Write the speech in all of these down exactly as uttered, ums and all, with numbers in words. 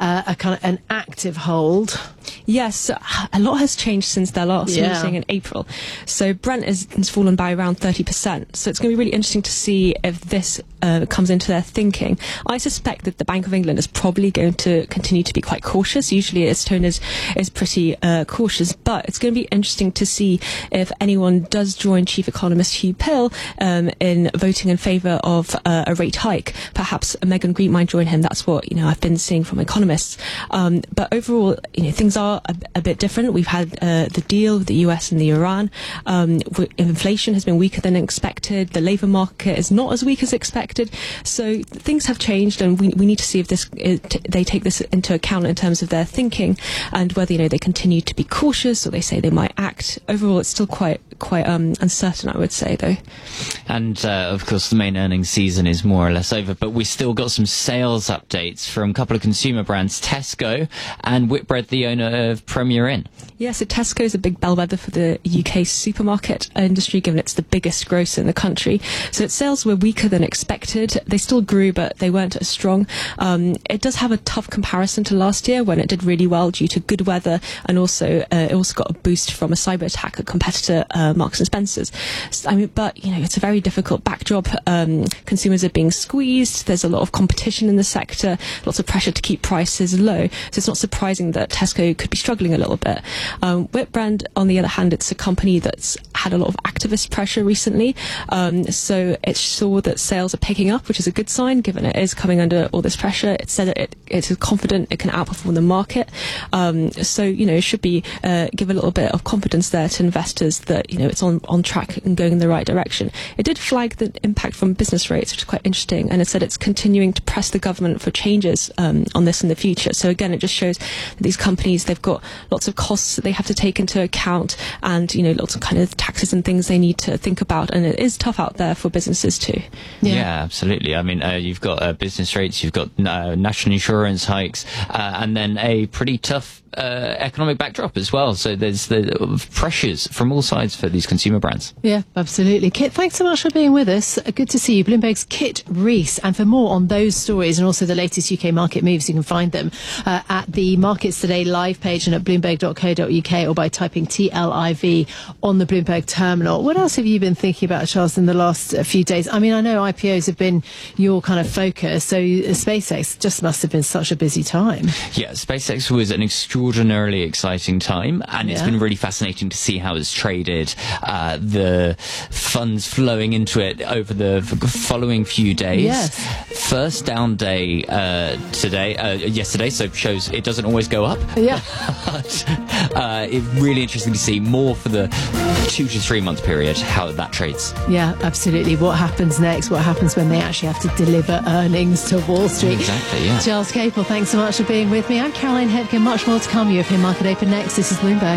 uh, a kind of an active hold. Yes, a lot has changed since their last Yeah. meeting in April. So Brent has, has fallen by around thirty percent. So it's going to be really interesting to see if this uh, comes into their thinking. I suspect that the Bank of England is probably going to continue to be quite cautious. Usually its tone is, is pretty uh, cautious, but it's going to be interesting to see if anyone does join Chief Economist Hugh Pill um, in voting in favour of uh, a rate hike. Perhaps Megan Green might join him. That's what, you know, I've been seeing from economists. Um, but overall, you know, things are a, a bit different. We've had uh, the deal with the U S and the Iran. Um, w- inflation has been weaker than expected. The labour market is not as weak as expected. So things have changed, and we, we need to see if this is t- they take this into account in terms of their thinking, and whether, you know, they continue to be cautious or they say they might act. Overall, it's still quite quite um, uncertain, I would say, though. And uh, of course, the main earnings season is more or less over, but we still got some sales updates from a couple of consumer brands, Tesco and Whitbread, the owner of Premier Inn. Yeah, so Tesco is a big bellwether for the U K supermarket industry, given it's the biggest grocer in the country. So its sales were weaker than expected. They still grew, but they weren't as strong. Um, it does have a tough comparison to last year, when it did really well due to good weather, and also uh, it also got a boost from a cyber attack at competitor uh, Marks and Spencer's. So, I mean, but you know, it's a very difficult backdrop. Um, consumers are being squeezed. There's a lot of competition in the sector, lots of pressure to keep prices low. So it's not surprising that Tesco could be struggling a little bit. Um, Whitbread, on the other hand, it's a company that's had a lot of activist pressure recently. Um, so it saw that sales are picking up, which is a good sign, given it is coming under all this pressure. It said that it, it is confident it can outperform the market. Um, so, you know, it should be uh, give a little bit of confidence there to investors that, you know, it's on, on track and going in the right direction. It did flag the impact from business rates, which is quite interesting, and it said it's continuing to press the government for changes um, on this in the future. So again, it just shows that these companies, they've got lots of costs that they have to take into account, and, you know, lots of kind of taxes and things they need to think about, and it is tough out there for businesses too. Yeah, yeah, absolutely. I mean, uh, you've got uh, business rates, you've got uh, national insurance hikes, uh, and then a pretty tough uh, economic backdrop as well. So there's the uh, pressures from all sides for these consumer brands. Yeah, absolutely. Kit, thanks so much for being with us. Uh, Good to see you. Bloomberg's Kit Rees. And for more on those stories and also the latest U K market moves, you can find them uh, at the Markets Today live page and at bloomberg dot co dot uk, or by typing T L I V on the Bloomberg terminal. What else have you been thinking about, Charles, in the last uh, few days? I mean, I know I P Os have been your kind of focus, so uh, SpaceX just must have been such a busy time. Yeah, SpaceX was an extraordinarily exciting time, and it's Yeah. been really fascinating to see how it's traded, uh, the funds flowing into it over the f- following few days. Yes. First down day uh, today, uh, yesterday, so shows it doesn't always go up. Yeah. But uh, it's really interesting to see more for the two to three month period how that trades. Yeah, absolutely. What happens next? What happens when they actually have to deliver earnings to Wall Street? Exactly, yeah. Charles Capel, thanks so much for being with me. I'm Caroline Hepkin. Much more to come. U F A Market Open next. This is Bloomberg.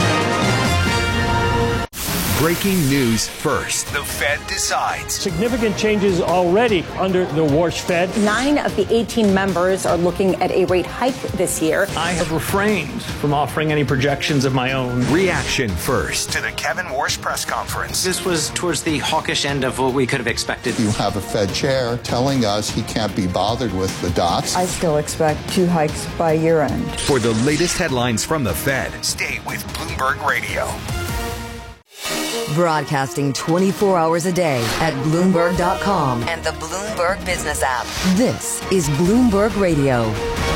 Breaking news first. The Fed decides. Significant changes already under the Warsh Fed. Nine of the eighteen members are looking at a rate hike this year. I have refrained from offering any projections of my own. Reaction first to the Kevin Warsh press conference. This was towards the hawkish end of what we could have expected. You have a Fed chair telling us he can't be bothered with the dots. I still expect two hikes by year end. For the latest headlines from the Fed, stay with Bloomberg Radio. Broadcasting twenty-four hours a day at Bloomberg dot com and the Bloomberg Business app. This is Bloomberg Radio.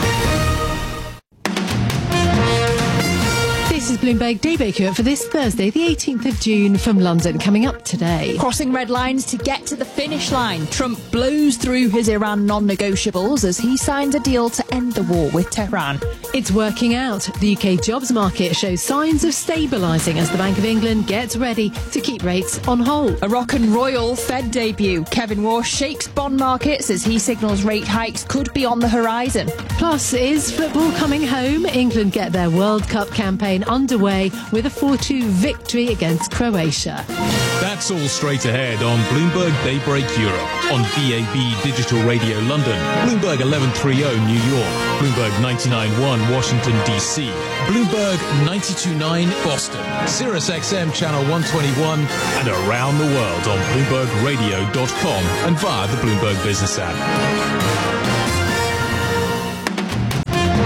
This is Bloomberg Daybreaker for this Thursday, the eighteenth of June, from London. Coming up today. Crossing red lines to get to the finish line. Trump blows through his Iran non-negotiables as he signs a deal to end the war with Tehran. It's working out. The U K jobs market shows signs of stabilising as the Bank of England gets ready to keep rates on hold. A rock and royal Fed debut. Kevin Warsh shakes bond markets as he signals rate hikes could be on the horizon. Plus, is football coming home? England get their World Cup campaign underway with a four two victory against Croatia. That's all straight ahead on Bloomberg Daybreak Europe, on B A B Digital Radio London, Bloomberg eleven thirty New York, Bloomberg ninety-nine point one Washington D C, Bloomberg ninety-two point nine Boston, Sirius X M Channel one twenty-one, and around the world on Bloomberg Radio dot com and via the Bloomberg Business app.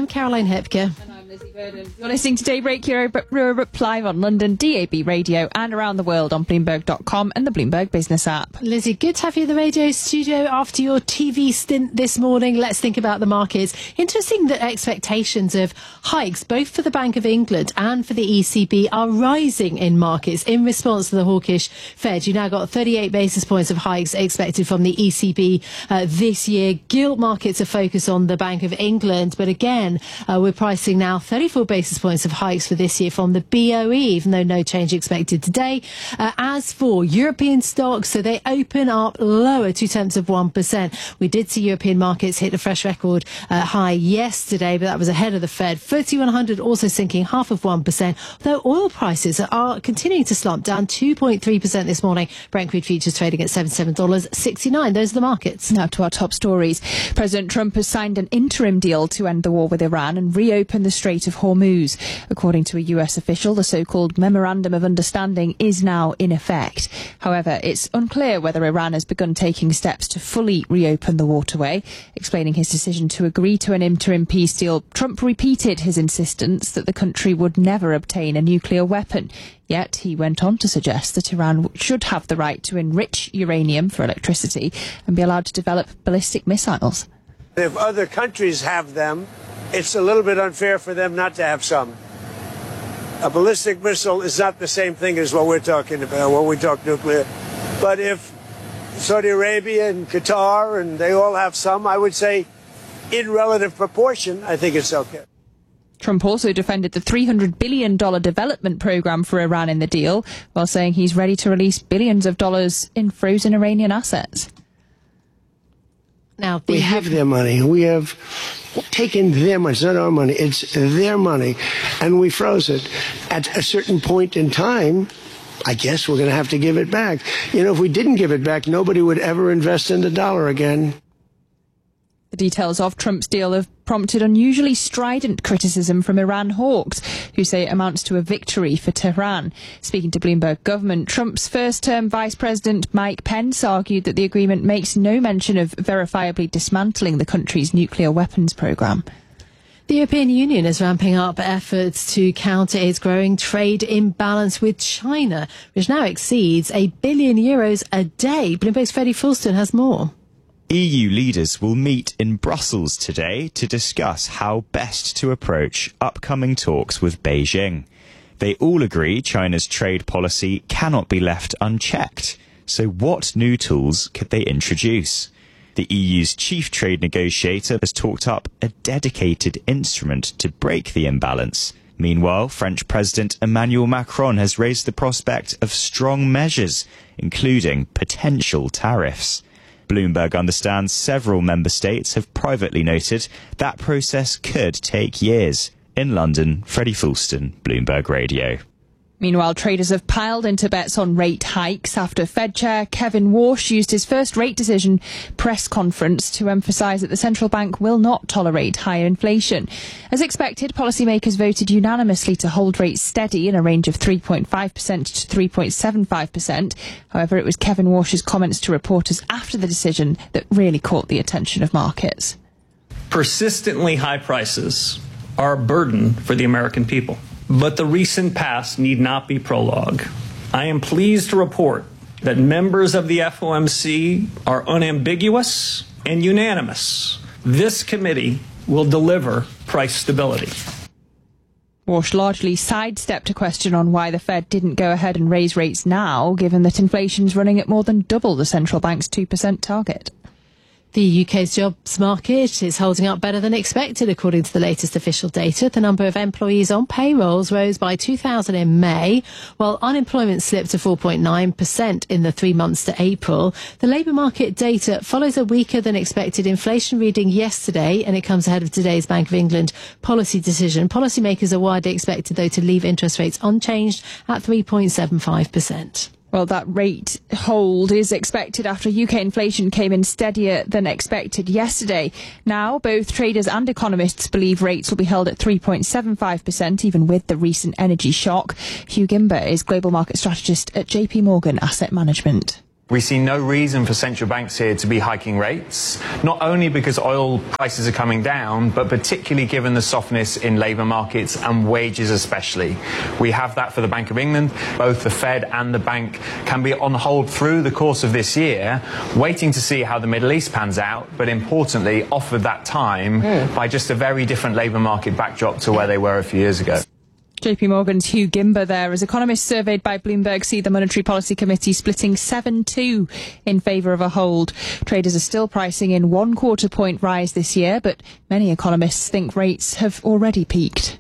I'm Caroline Hepker. You're listening to Daybreak Europe, Europe live on London D A B Radio and around the world on Bloomberg dot com and the Bloomberg Business app. Lizzie, good to have you in the radio studio after your T V stint this morning. Let's think about the markets. Interesting that expectations of hikes, both for the Bank of England and for the E C B, are rising in markets in response to the hawkish Fed. You now got thirty-eight basis points of hikes expected from the E C B uh, this year. Gilt markets are focused on the Bank of England, but again, uh, we're pricing now thirty-four basis points of hikes for this year from the B O E, even though no change expected today. Uh, as for European stocks, so they open up lower, two-tenths of one percent. We did see European markets hit a fresh record uh, high yesterday, but that was ahead of the Fed. F T S E one hundred also sinking half of one percent, though oil prices are continuing to slump, down two point three percent this morning. Brent crude futures trading at seventy-seven dollars and sixty-nine cents. Those are the markets. Now to our top stories. President Trump has signed an interim deal to end the war with Iran and reopen the Strait of Hormuz. According to a U S official, the so-called Memorandum of Understanding is now in effect. However, it's unclear whether Iran has begun taking steps to fully reopen the waterway. Explaining his decision to agree to an interim peace deal, Trump repeated his insistence that the country would never obtain a nuclear weapon. Yet he went on to suggest that Iran should have the right to enrich uranium for electricity and be allowed to develop ballistic missiles. If other countries have them, it's a little bit unfair for them not to have some. A ballistic missile is not the same thing as what we're talking about when we talk nuclear. But if Saudi Arabia and Qatar and they all have some, I would say in relative proportion, I think it's okay. Trump also defended the three hundred billion dollars development program for Iran in the deal, while saying he's ready to release billions of dollars in frozen Iranian assets. Now, we have their money. We have taken their money. It's not our money. It's their money. And we froze it. At a certain point in time, I guess we're going to have to give it back. You know, if we didn't give it back, nobody would ever invest in the dollar again. The details of Trump's deal have prompted unusually strident criticism from Iran hawks, who say it amounts to a victory for Tehran. Speaking to Bloomberg Government, Trump's first-term Vice President Mike Pence argued that the agreement makes no mention of verifiably dismantling the country's nuclear weapons program. The European Union is ramping up efforts to counter its growing trade imbalance with China, which now exceeds a billion euros a day. Bloomberg's Freddie Fulston has more. E U leaders will meet in Brussels today to discuss how best to approach upcoming talks with Beijing. They all agree China's trade policy cannot be left unchecked. So what new tools could they introduce? The E U's chief trade negotiator has talked up a dedicated instrument to break the imbalance. Meanwhile, French President Emmanuel Macron has raised the prospect of strong measures, including potential tariffs. Bloomberg understands several member states have privately noted that process could take years. In London, Freddie Fulston, Bloomberg Radio. Meanwhile, traders have piled into bets on rate hikes after Fed Chair Kevin Warsh used his first rate decision press conference to emphasise that the central bank will not tolerate higher inflation. As expected, policymakers voted unanimously to hold rates steady in a range of three point five percent to three point seven five percent. However, it was Kevin Warsh's comments to reporters after the decision that really caught the attention of markets. Persistently high prices are a burden for the American people. But the recent past need not be prologue. I am pleased to report that members of the F O M C are unambiguous and unanimous. This committee will deliver price stability. Warsh largely sidestepped a question on why the Fed didn't go ahead and raise rates now, given that inflation's running at more than double the central bank's two percent target. The U K's jobs market is holding up better than expected, according to the latest official data. The number of employees on payrolls rose by two thousand in May, while unemployment slipped to four point nine percent in the three months to April. The labour market data follows a weaker than expected inflation reading yesterday, and it comes ahead of today's Bank of England policy decision. Policymakers are widely expected, though, to leave interest rates unchanged at three point seven five percent. Well, that rate hold is expected after U K inflation came in steadier than expected yesterday. Now, both traders and economists believe rates will be held at three point seven five percent, even with the recent energy shock. Hugh Gimber is global market strategist at J P Morgan Asset Management. We see no reason for central banks here to be hiking rates, not only because oil prices are coming down, but particularly given the softness in labour markets and wages especially. We have that for the Bank of England. Both the Fed and the bank can be on hold through the course of this year, waiting to see how the Middle East pans out, but importantly offered that time mm. by just a very different labour market backdrop to where they were a few years ago. J P Morgan's Hugh Gimber there. As economists surveyed by Bloomberg see the Monetary Policy Committee splitting seven two in favour of a hold. Traders are still pricing in one quarter point rise this year, but many economists think rates have already peaked.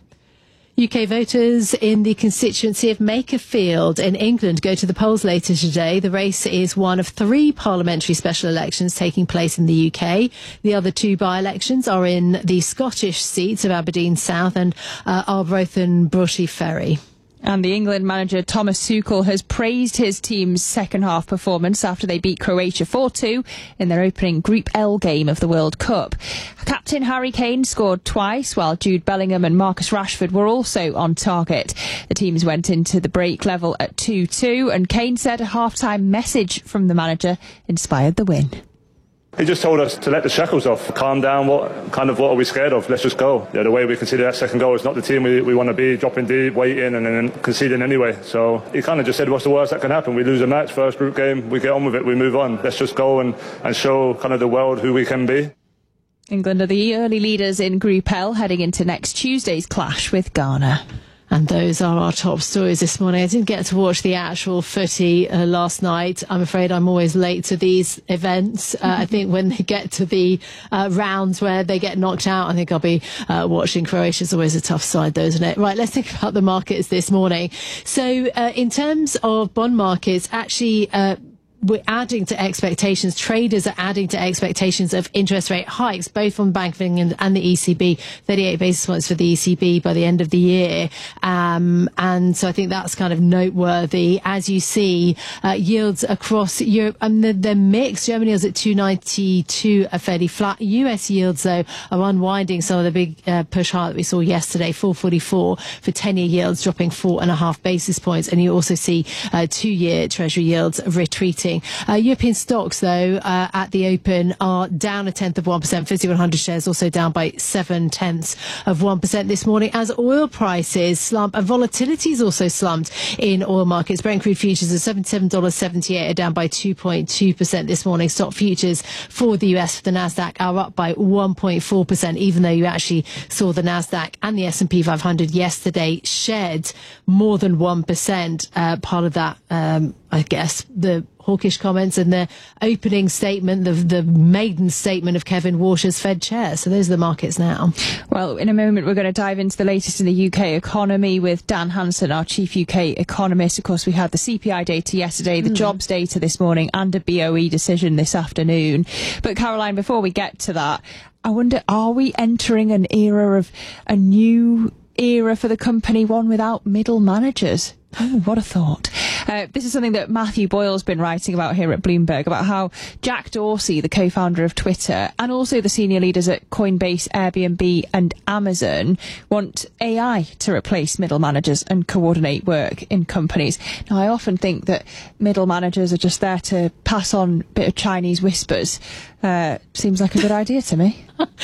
U K voters in the constituency of Makerfield in England go to the polls later today. The race is one of three parliamentary special elections taking place in the U K. The other two by-elections are in the Scottish seats of Aberdeen South and uh, Arbroath and Broughty Ferry. And the England manager Thomas Tuchel has praised his team's second-half performance after they beat Croatia four two in their opening Group L game of the World Cup. Captain Harry Kane scored twice, while Jude Bellingham and Marcus Rashford were also on target. The teams went into the break level at two two, and Kane said a half-time message from the manager inspired the win. He just told us to let the shackles off, calm down, what kind of what are we scared of, let's just go. Yeah, the way we consider that second goal is not the team we, we want to be, dropping deep, waiting and then conceding anyway. So he kind of just said what's the worst that can happen, we lose a match, first group game, we get on with it, we move on. Let's just go and, and show kind of the world who we can be. England are the early leaders in Group L heading into next Tuesday's clash with Ghana. And those are our top stories this morning. I didn't get to watch the actual footy uh, last night. I'm afraid I'm always late to these events. Uh, I think when they get to the uh, rounds where they get knocked out, I think I'll be uh, watching. Croatia's always a tough side, though, isn't it? Right, let's think about the markets this morning. So uh, in terms of bond markets, actually... Uh, we're adding to expectations. Traders are adding to expectations of interest rate hikes, both from Bank of England and the E C B, thirty-eight basis points for the E C B by the end of the year. Um, and so I think that's kind of noteworthy. As you see, uh, yields across Europe, and um, they're mixed. Germany is at two ninety-two, are fairly flat. U S yields, though, are unwinding some of the big uh, push higher that we saw yesterday, four forty-four for ten-year yields, dropping four and a half basis points. And you also see uh, two-year Treasury yields retreating. Uh, European stocks, though, uh, at the open are down a tenth of one percent. FTSE one hundred shares also down by seven tenths of one percent this morning as oil prices slump and volatility is also slumped in oil markets. Brent crude futures at seventy-seven dollars seventy-eight are down by two point two percent this morning. Stock futures for the U S for the Nasdaq are up by one point four percent, even though you actually saw the Nasdaq and the S and P five hundred yesterday shed more than one percent. Uh, part of that, um, I guess, the hawkish comments and the opening statement, the, the maiden statement of Kevin Walsh as Fed chair. So those are the markets now. Well, in a moment, we're going to dive into the latest in the U K economy with Dan Hanson, our chief U K economist. Of course, we had the C P I data yesterday, the mm. jobs data this morning, and a B O E decision this afternoon. But Caroline, before we get to that, I wonder, are we entering an era of a new era for the company, one without middle managers? Oh, what a thought. Uh, this is something that Matthew Boyle's been writing about here at Bloomberg, about how Jack Dorsey, the co-founder of Twitter, and also the senior leaders at Coinbase, Airbnb and Amazon want A I to replace middle managers and coordinate work in companies. Now, I often think that middle managers are just there to pass on a bit of Chinese whispers. Uh, seems like a good idea to me.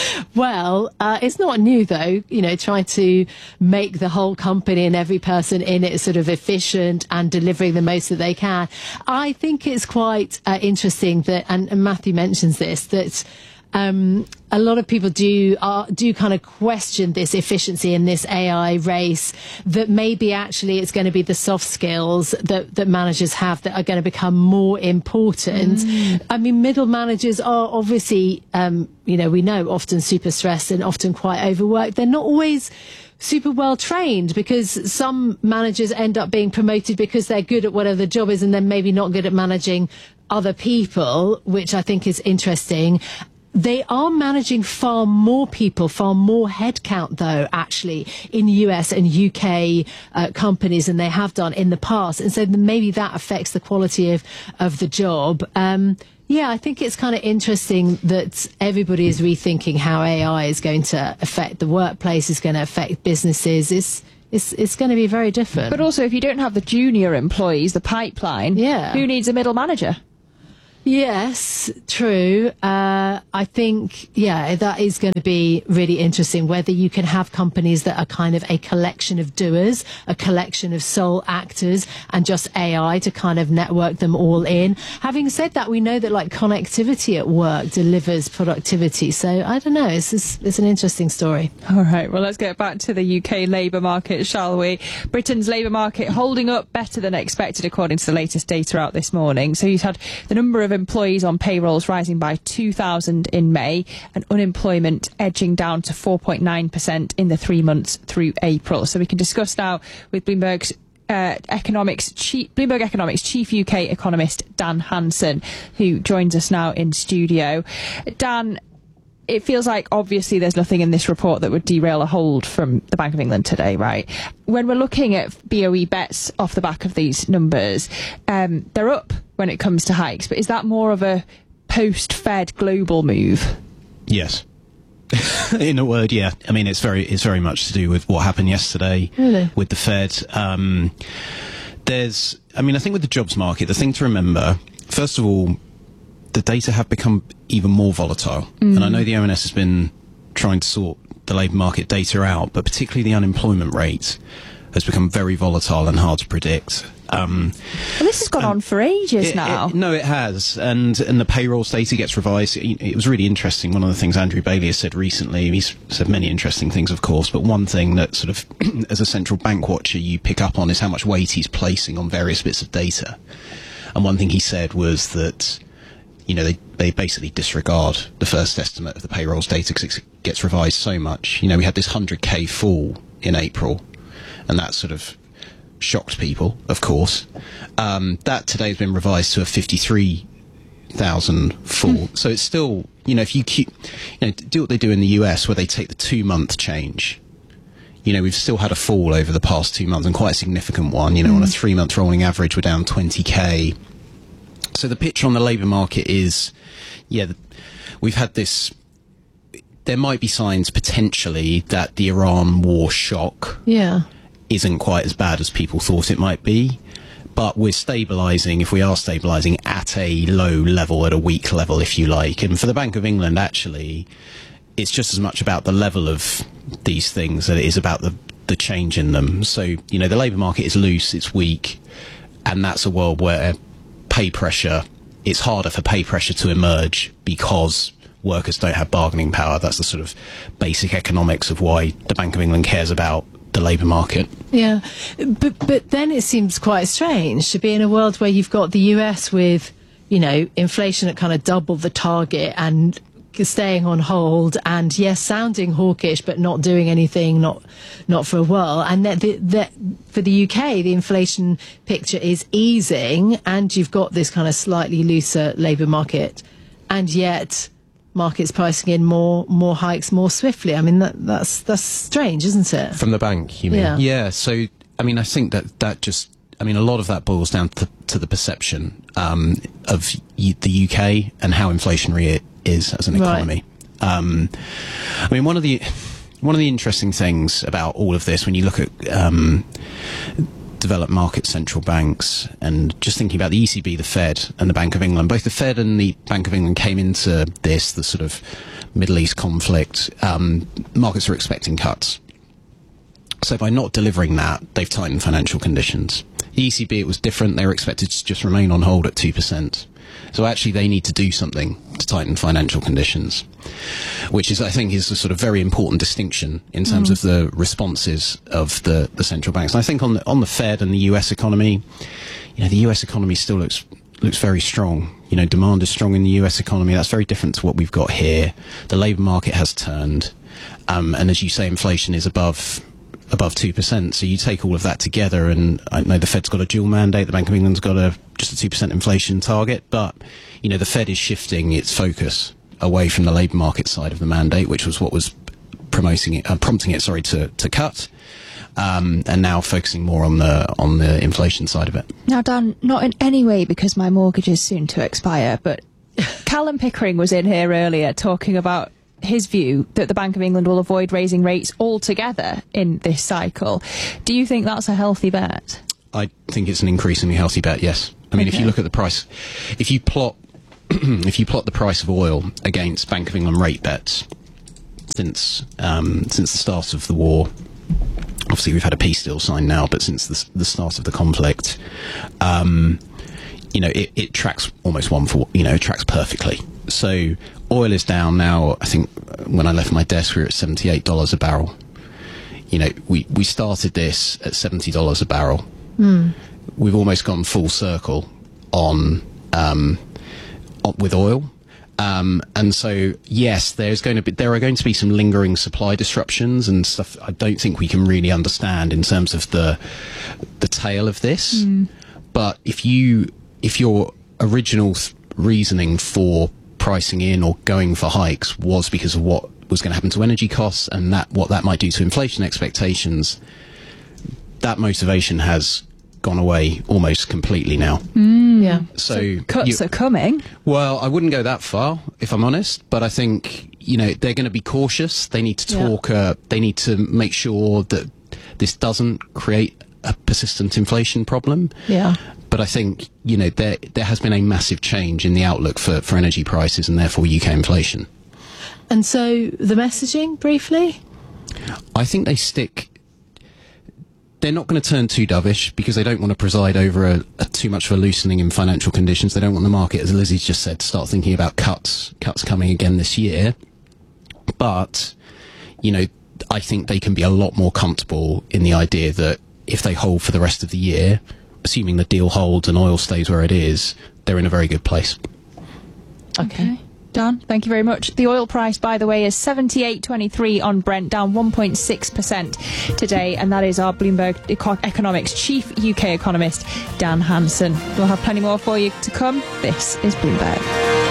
Well, uh, it's not new, though, you know, trying to make the whole company and every person in it sort of efficient and delivering the most that they can. I think it's quite uh, interesting that, and, and Matthew mentions this, that um, a lot of people do are, do kind of question this efficiency in this A I race, that maybe actually it's going to be the soft skills that, that managers have that are going to become more important. Mm. I mean, middle managers are obviously, um, you know, we know often super stressed and often quite overworked. They're not always super well trained, because some managers end up being promoted because they're good at whatever the job is and then maybe not good at managing other people, which I think is interesting. They are managing far more people, far more headcount, though, actually, in U S and U K uh, companies than they have done in the past. And so maybe that affects the quality of, of the job. Um, yeah, I think it's kind of interesting that everybody is rethinking how A I is going to affect the workplace, is going to affect businesses. It's, it's, it's going to be very different. But also, if you don't have the junior employees, the pipeline, yeah. who needs a middle manager? Yes, true. Uh, I think, yeah, that is going to be really interesting, whether you can have companies that are kind of a collection of doers, a collection of sole actors, and just A I to kind of network them all in. Having said that, we know that like connectivity at work delivers productivity. So I don't know. It's, it's, it's an interesting story. All right. Well, let's get back to the U K labour market, shall we? Britain's labour market holding up better than expected, according to the latest data out this morning. So you've had the number of employees on payrolls rising by two thousand in May and unemployment edging down to four point nine percent in the three months through April. So we can discuss now with Bloomberg's uh, economics chief, Bloomberg Economics chief U K economist Dan Hansen, who joins us now in studio. Dan, it feels like obviously there's nothing in this report that would derail a hold from the Bank of England today, right? When we're looking at B O E bets off the back of these numbers, um, they're up when it comes to hikes, but is that more of a post-Fed global move? Yes. In a word, yeah. I mean, it's very it's very much to do with what happened yesterday really? with the Fed. Um, there's, I mean, I think with the jobs market, the thing to remember, first of all, the data have become even more volatile. Mm. And I know the O N S has been trying to sort the labour market data out, but particularly the unemployment rate has become very volatile and hard to predict. Um, well, this has gone on for ages it, now. It, no, it has. And, and the payrolls data gets revised. It, it was really interesting. One of the things Andrew Bailey has said recently, he's said many interesting things, of course, but one thing that sort of, as a central bank watcher, you pick up on is how much weight he's placing on various bits of data. And one thing he said was that, you know, they, they basically disregard the first estimate of the payrolls data because it gets revised so much. You know, we had this one hundred K fall in April, and that sort of shocked people, of course. Um, that today has been revised to a fifty-three thousand fall. Mm. So it's still, you know, if you keep, you know, do what they do in the U S where they take the two-month change. You know, we've still had a fall over the past two months, and quite a significant one. You know, mm. on a three-month rolling average, we're down twenty K. So the picture on the labour market is, yeah, we've had this, there might be signs potentially that the Iran war shock yeah. isn't quite as bad as people thought it might be. But we're stabilising, if we are stabilising, at a low level, at a weak level, if you like. And for the Bank of England, actually, it's just as much about the level of these things that it is about the, the change in them. So, you know, the labour market is loose, it's weak, and that's a world where pay pressure, it's harder for pay pressure to emerge because workers don't have bargaining power. That's the sort of basic economics of why the Bank of England cares about the labour market. Yeah, but but then it seems quite strange to be in a world where you've got the U S with, you know, inflation at kind of double the target and staying on hold, and yes, sounding hawkish but not doing anything, not not for a while. And that the, the, for the U K, the inflation picture is easing, and you've got this kind of slightly looser labour market, and yet markets pricing in more more hikes more swiftly. I mean, that, that's that's strange, isn't it? From the bank, you mean? Yeah. Yeah. So, I mean, I think that that just, I mean, a lot of that boils down to, to the perception um, of y- the U K and how inflationary it is as an economy. Right. Um, I mean, one of the one of the interesting things about all of this, when you look at um, developed market central banks, and just thinking about the E C B, the Fed, and the Bank of England, both the Fed and the Bank of England came into this, the sort of Middle East conflict, um, markets are expecting cuts. So by not delivering that, they've tightened financial conditions. The E C B, it was different. They were expected to just remain on hold at two percent. So actually they need to do something to tighten financial conditions, which is, I think, is a sort of very important distinction in terms mm. of the responses of the, the central banks. And I think on the, on the Fed and the U S economy, you know, the U S economy still looks looks very strong. You know, demand is strong in the U S economy. That's very different to what we've got here. The labour market has turned. Um, and as you say, inflation is above above two percent. So you take all of that together, and I know the Fed's got a dual mandate, the Bank of England's got a just a two percent inflation target, but, you know, the Fed is shifting its focus away from the labour market side of the mandate, which was what was promoting it, uh, prompting it, sorry, to, to cut, um, and now focusing more on the on the inflation side of it. Now, Dan, not in any way because my mortgage is soon to expire, but Callum Pickering was in here earlier talking about his view that the Bank of England will avoid raising rates altogether in this cycle. Do you think that's a healthy bet? I think it's an increasingly healthy bet, yes. I mean, okay. If you look at the price, if you plot if you plot the price of oil against Bank of England rate bets since um, since the start of the war, obviously we've had a peace deal signed now, but since the, the start of the conflict, um, you know, it, it tracks almost one for, you know, it tracks perfectly. So oil is down now. I think when I left my desk, we were at seventy-eight dollars a barrel. You know, we, we started this at seventy dollars a barrel. Mm. We've almost gone full circle on, um, on with oil. Um, and so, yes, there's going to be, there are going to be some lingering supply disruptions and stuff I don't think we can really understand in terms of the, the tail of this. Mm. But if you, if your original th- reasoning for pricing in or going for hikes was because of what was going to happen to energy costs and that what that might do to inflation expectations, that motivation has gone away almost completely now. Mm, yeah. So, so cuts you, are coming. Well, I wouldn't go that far, if I'm honest, but I think, you know, they're going to be cautious. They need to talk, yeah. uh, they need to make sure that this doesn't create a persistent inflation problem. Yeah. But I think, you know, there there has been a massive change in the outlook for, for energy prices and therefore U K inflation. And so the messaging, briefly? I think they stick... They're not going to turn too dovish because they don't want to preside over a, a too much of a loosening in financial conditions. They don't want the market, as Lizzie's just said, to start thinking about cuts, cuts coming again this year. But, you know, I think they can be a lot more comfortable in the idea that if they hold for the rest of the year, assuming the deal holds and oil stays where it is, they're in a very good place. Okay. Dan, thank you very much. The oil price, by the way, is seventy-eight twenty-three on Brent, down one point six percent today, and that is our Bloomberg Eco- Economics chief U K economist, Dan Hansen. We'll have plenty more for you to come. This is Bloomberg.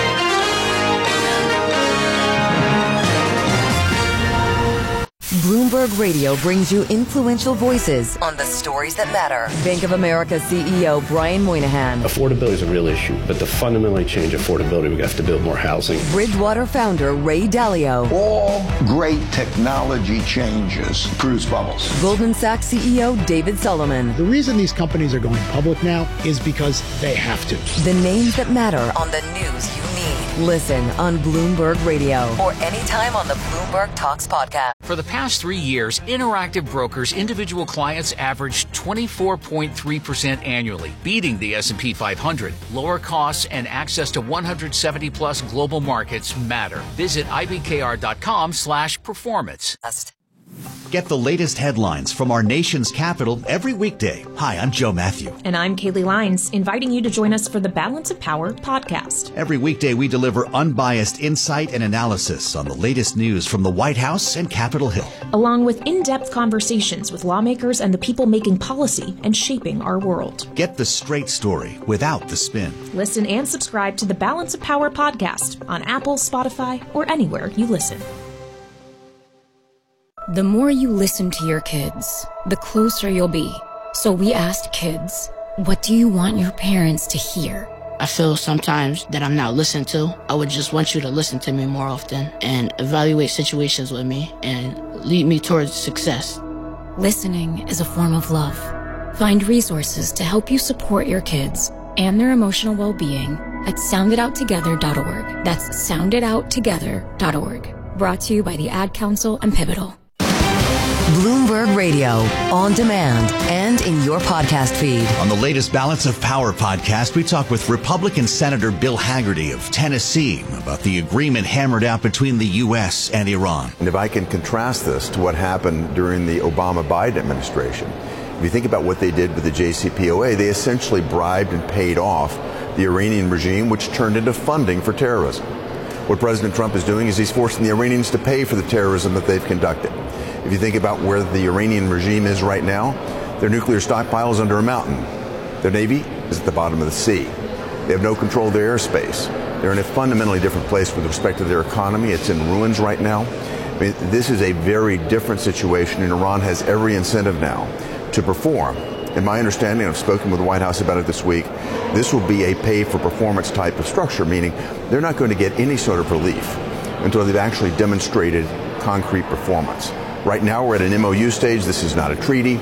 Bloomberg Radio brings you influential voices on the stories that matter. Bank of America C E O Brian Moynihan. Affordability is a real issue, but to fundamentally change affordability, we have to build more housing. Bridgewater founder Ray Dalio. All great technology changes produce bubbles. Goldman Sachs C E O David Solomon. The reason these companies are going public now is because they have to. The names that matter on the news you need. Listen on Bloomberg Radio or anytime on the Bloomberg Talks podcast. For the past three years, Interactive Brokers individual clients averaged twenty-four point three percent annually, beating the S and P five hundred. Lower costs and access to one hundred seventy plus global markets matter. Visit ibkr.com slash performance. Get the latest headlines from our nation's capital every weekday. Hi, I'm Joe Matthew. And I'm Kaylee Lyons, inviting you to join us for the Balance of Power podcast. Every weekday, we deliver unbiased insight and analysis on the latest news from the White House and Capitol Hill, along with in-depth conversations with lawmakers and the people making policy and shaping our world. Get the straight story without the spin. Listen and subscribe to the Balance of Power podcast on Apple, Spotify, or anywhere you listen. The more you listen to your kids, the closer you'll be. So we asked kids, what do you want your parents to hear? I feel sometimes that I'm not listened to. I would just want you to listen to me more often and evaluate situations with me and lead me towards success. Listening is a form of love. Find resources to help you support your kids and their emotional well-being at sound it out together dot org. That's sound it out together dot org. Brought to you by the Ad Council and Pivotal. Bloomberg Radio, on demand and in your podcast feed. On the latest Balance of Power podcast, we talk with Republican Senator Bill Hagerty of Tennessee about the agreement hammered out between the U S and Iran. And if I can contrast this to what happened during the Obama-Biden administration, if you think about what they did with the J C P O A, they essentially bribed and paid off the Iranian regime, which turned into funding for terrorism. What President Trump is doing is he's forcing the Iranians to pay for the terrorism that they've conducted. If you think about where the Iranian regime is right now, their nuclear stockpile is under a mountain. Their navy is at the bottom of the sea. They have no control of their airspace. They're in a fundamentally different place with respect to their economy. It's in ruins right now. I mean, this is a very different situation, and Iran has every incentive now to perform. In my understanding, I've spoken with the White House about it this week, this will be a pay-for-performance type of structure, meaning they're not going to get any sort of relief until they've actually demonstrated concrete performance. Right now, we're at an M O U stage. This is not a treaty.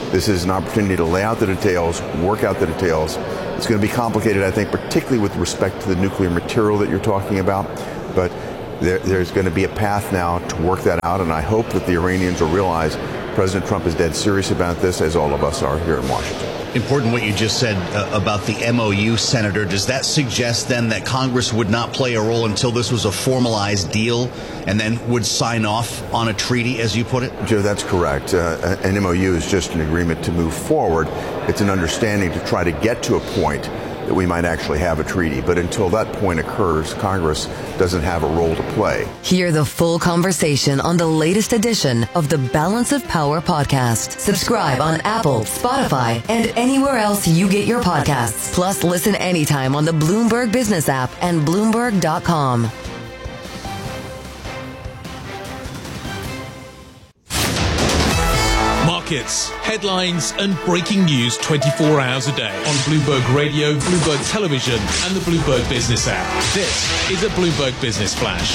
This is an opportunity to lay out the details, work out the details. It's going to be complicated, I think, particularly with respect to the nuclear material that you're talking about. But there, there's going to be a path now to work that out, and I hope that the Iranians will realize President Trump is dead serious about this, as all of us are here in Washington. Important what you just said uh, about the M O U, Senator. Does that suggest then that Congress would not play a role until this was a formalized deal and then would sign off on a treaty, as you put it? Joe, that's correct. Uh, an M O U is just an agreement to move forward. It's an understanding to try to get to a point that we might actually have a treaty. But until that point occurs, Congress doesn't have a role to play. Hear the full conversation on the latest edition of the Balance of Power podcast. Subscribe on Apple, Spotify, and anywhere else you get your podcasts. Plus, listen anytime on the Bloomberg Business app and Bloomberg dot com. Markets, headlines and breaking news twenty-four hours a day on Bloomberg Radio, Bloomberg Television and the Bloomberg Business app. This is a Bloomberg Business Flash.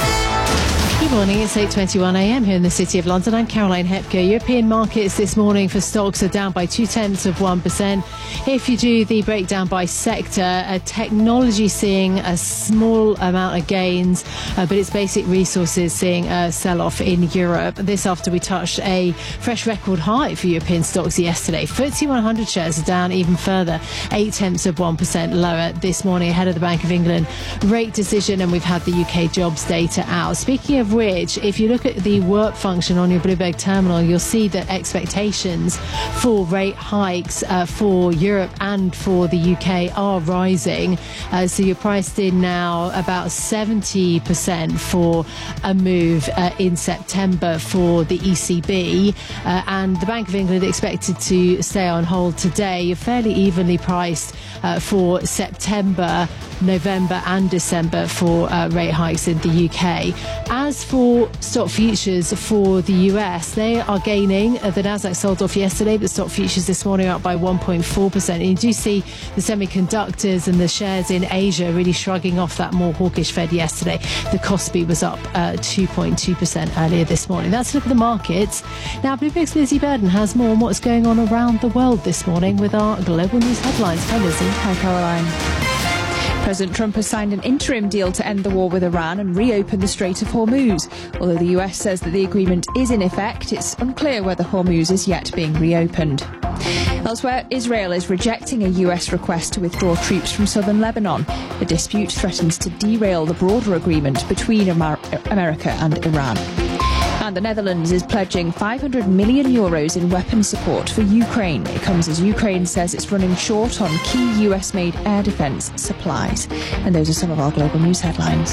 Good morning, it's eight twenty-one a m here in the City of London. I'm Caroline Hepker. European markets this morning for stocks are down by two-tenths of one percent. If you do the breakdown by sector, uh, technology seeing a small amount of gains, uh, but it's basic resources seeing a sell-off in Europe. This after we touched a fresh record high for European stocks yesterday. F T S E one hundred shares are down even further, eight-tenths of one percent lower this morning ahead of the Bank of England rate decision, and we've had the U K jobs data out. Speaking of which, if you look at the work function on your Bloomberg terminal, you'll see that expectations for rate hikes uh, for Europe and for the U K are rising. Uh, so you're priced in now about seventy percent for a move uh, in September for the E C B. Uh, and the Bank of England expected to stay on hold today. You're fairly evenly priced uh, for September, November and December for uh, rate hikes in the U K. As for stock futures for the U S, they are gaining. Uh, the Nasdaq sold off yesterday, but stock futures this morning are up by one point four percent. And you do see the semiconductors and the shares in Asia really shrugging off that more hawkish Fed yesterday. The Kospi was up uh, two point two percent earlier this morning. That's a look at the markets. Now, Bloomberg's Lizzie Burden has more on what's going on around the world this morning with our global news headlines. Hi, Lizzie. Hi, Caroline. President Trump has signed an interim deal to end the war with Iran and reopen the Strait of Hormuz. Although the U S says that the agreement is in effect, it's unclear whether Hormuz is yet being reopened. Elsewhere, Israel is rejecting a U S request to withdraw troops from southern Lebanon. The dispute threatens to derail the broader agreement between Amer- America and Iran. And the Netherlands is pledging five hundred million euros in weapon support for Ukraine. It comes as Ukraine says it's running short on key U S-made air defence supplies. And those are some of our global news headlines.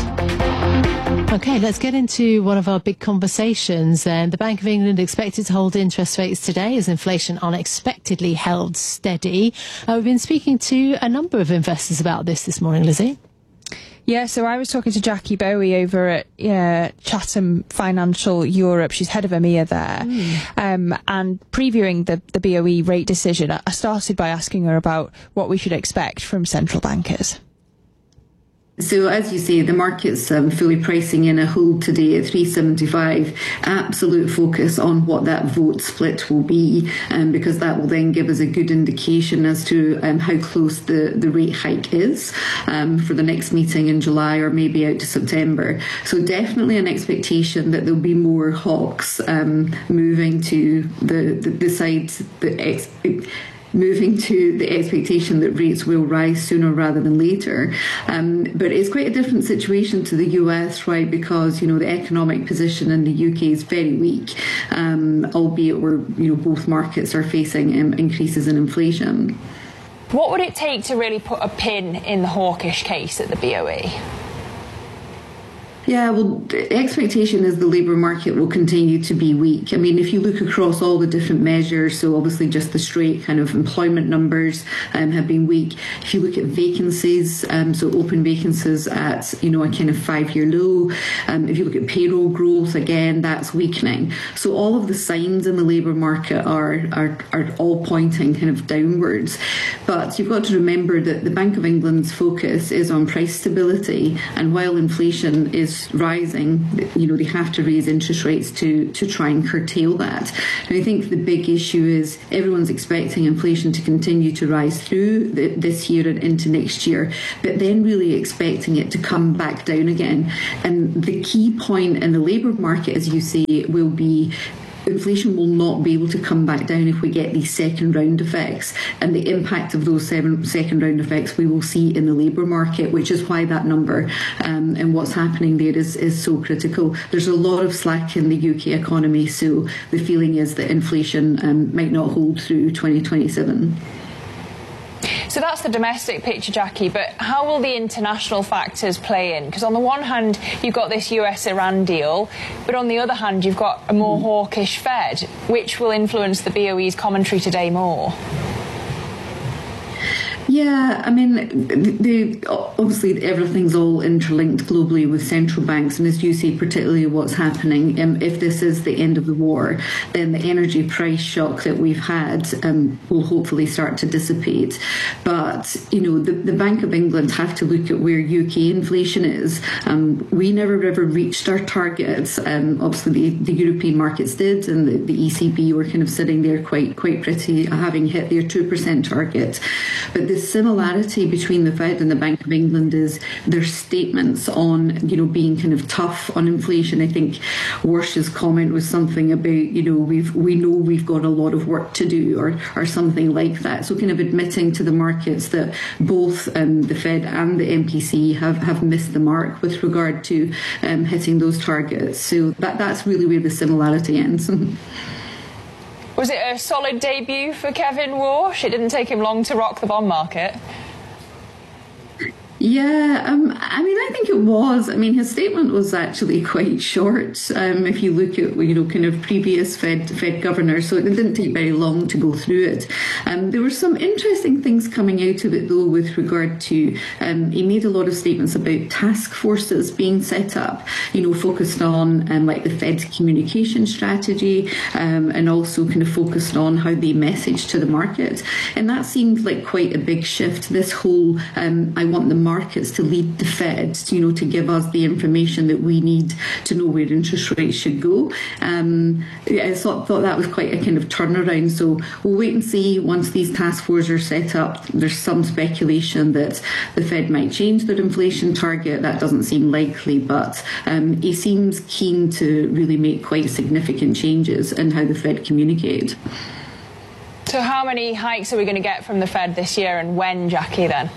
OK, let's get into one of our big conversations then. The Bank of England expected to hold interest rates today as inflation unexpectedly held steady. Uh, we've been speaking to a number of investors about this this morning, Lizzie. Yeah, so I was talking to Jackie Bowie over at uh, Chatham Financial Europe. She's head of EMEA there. Mm. Um, and previewing the, the B O E rate decision, I started by asking her about what we should expect from central bankers. So as you say, the market's um, fully pricing in a hold today at three seventy-five. Absolute focus on what that vote split will be, um, because that will then give us a good indication as to um, how close the, the rate hike is um, for the next meeting in July or maybe out to September. So definitely an expectation that there'll be more hawks um, moving to the, the, the side that ex- moving to the expectation that rates will rise sooner rather than later. Um, but it's quite a different situation to the U S, right? Because, you know, the economic position in the U K is very weak, um, albeit we're, you know, both markets are facing um, increases in inflation. What would it take to really put a pin in the hawkish case at the B O E? Yeah, well, the expectation is the labour market will continue to be weak. I mean, if you look across all the different measures, so obviously just the straight kind of employment numbers um, have been weak. If you look at vacancies, um, so open vacancies at, you know, a kind of five-year low. Um, if you look at payroll growth, again, that's weakening. So all of the signs in the labour market are, are, are all pointing kind of downwards. But you've got to remember that the Bank of England's focus is on price stability, and while inflation is continues rising, you know, they have to raise interest rates to, to try and curtail that. And I think the big issue is everyone's expecting inflation to continue to rise through the, this year and into next year, but then really expecting it to come back down again. And the key point in the labour market, as you say, will be inflation will not be able to come back down if we get these second round effects, and the impact of those seven second round effects we will see in the labour market, which is why that number um, and what's happening there is, is so critical. There's a lot of slack in the U K economy, so the feeling is that inflation um, might not hold through twenty twenty-seven. So that's the domestic picture, Jackie, but how will the international factors play in? Because on the one hand, you've got this U S Iran deal, but on the other hand, you've got a more hawkish Fed, which will influence the B O E's commentary today more. Yeah, I mean, the, obviously everything's all interlinked globally with central banks, and as you say, particularly what's happening, um, if this is the end of the war, then the energy price shock that we've had um, will hopefully start to dissipate. But, you know, the, the Bank of England have to look at where U K inflation is. Um, we never ever reached our targets. Um, obviously, the, the European markets did, and the, the E C B were kind of sitting there quite, quite pretty, having hit their two percent target. But the similarity between the Fed and the Bank of England is their statements on, you know, being kind of tough on inflation. I think Warsh's comment was something about, you know, we've we know we've got a lot of work to do, or or something like that. So kind of admitting to the markets that both um, the Fed and the M P C have, have missed the mark with regard to um, hitting those targets. So that that's really where the similarity ends. Was it a solid debut for Kevin Warsh? It didn't take him long to rock the bond market. Yeah, um, I mean, I think it was. I mean, his statement was actually quite short. Um, if you look at, you know, kind of previous Fed Fed governors, so it didn't take very long to go through it. Um, there were some interesting things coming out of it, though, with regard to. Um, he made a lot of statements about task forces being set up, you know, focused on um, like the Fed's communication strategy, um, and also kind of focused on how they message to the market. And that seemed like quite a big shift. This whole, um, I want the markets to lead the Fed, you know, to give us the information that we need to know where interest rates should go. Um, I thought, thought that was quite a kind of turnaround. So we'll wait and see once these task forces are set up. There's some speculation that the Fed might change their inflation target. That doesn't seem likely, but um, he seems keen to really make quite significant changes in how the Fed communicate. So how many hikes are we going to get from the Fed this year, and when, Jackie, then?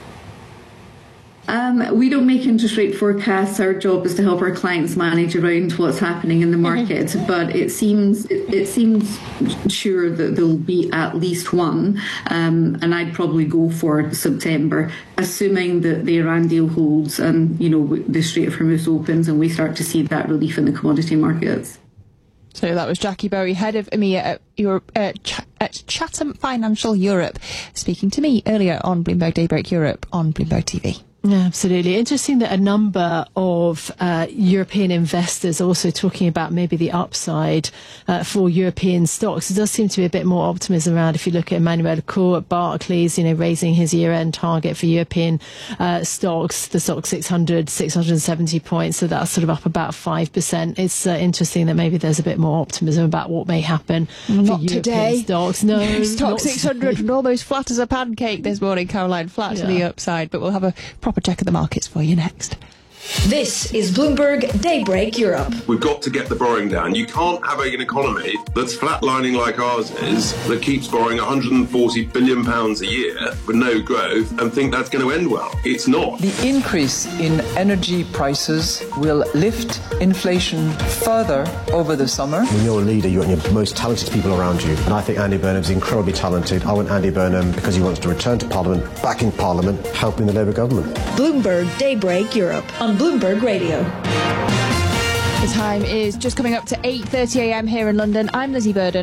Um, we don't make interest rate forecasts. Our job is to help our clients manage around what's happening in the market. Mm-hmm. But it seems it, it seems sure that there'll be at least one, um, and I'd probably go for September, assuming that the Iran deal holds and, you know, the Strait of Hormuz opens and we start to see that relief in the commodity markets. So that was Jackie Bowie, head of EMEA at, Europe, uh, Ch- at Chatham Financial Europe, speaking to me earlier on Bloomberg Daybreak Europe on Bloomberg T V. Yeah, absolutely. Interesting that a number of uh, European investors are also talking about maybe the upside uh, for European stocks. There does seem to be a bit more optimism around. If you look at Emmanuel Cour at Barclays, you know, raising his year-end target for European uh, stocks, the stock six hundred, six hundred seventy points, so that's sort of up about five percent. It's uh, interesting that maybe there's a bit more optimism about what may happen not for European today. stocks. No, stock six hundred and almost flat as a pancake this morning, Caroline, flat yeah. to the upside, but we'll have a proper check of the markets for you next. This is Bloomberg Daybreak Europe. We've got to get the borrowing down. You can't have an economy that's flatlining like ours is, that keeps borrowing one hundred forty billion pounds a year with no growth and think that's going to end well. It's not. The increase in energy prices will lift inflation further over the summer. When you're a leader, you want your most talented people around you. And I think Andy Burnham's incredibly talented. I want Andy Burnham because he wants to return to Parliament, back in Parliament, helping the Labour government. Bloomberg Daybreak Europe on Bloomberg Radio. The time is just coming up to eight thirty a m here in London. I'm Lizzie Burden.